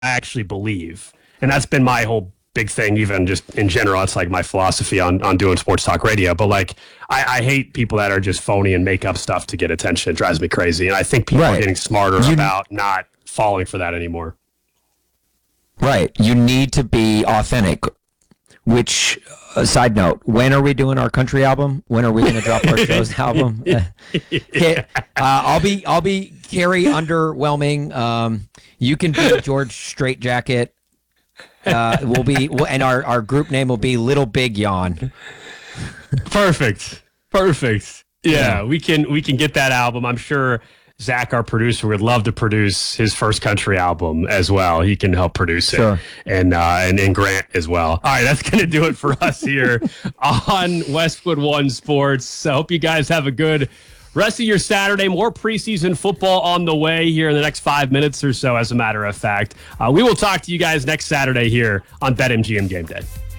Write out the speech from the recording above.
actually believe. And that's been my whole big thing, even just in general. It's like my philosophy on doing sports talk radio. But like, I hate people that are just phony and make up stuff to get attention. It drives me crazy. And I think people are getting smarter about not falling for that anymore. Right. You need to be authentic. Which, side note, when are we doing our country album? When are we going to drop our show's album? I'll be Carrie Underwhelming. You can be George Straightjacket. And our group name will be Little Big Yawn. Perfect. Yeah, we can get that album. I'm sure Zach, our producer, would love to produce his first country album as well. He can help produce it, and Grant as well. All right, that's going to do it for us here on Westwood One Sports. I hope you guys have a good rest of your Saturday. More preseason football on the way here in the next 5 minutes or so, as a matter of fact. We will talk to you guys next Saturday here on BetMGM Game Day.